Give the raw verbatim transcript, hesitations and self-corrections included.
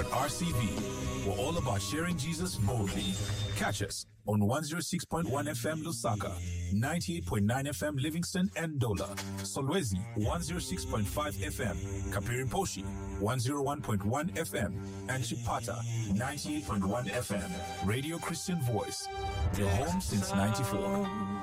R C V. We're all about sharing Jesus boldly. Catch us on one oh six point one F M Lusaka, ninety-eight point nine F M Livingston and Dola, Solwezi one oh six point five F M, Kapiri Poshi one oh one point one F M, and Chipata ninety-eight point one F M. Radio Christian Voice, your home since ninety-four.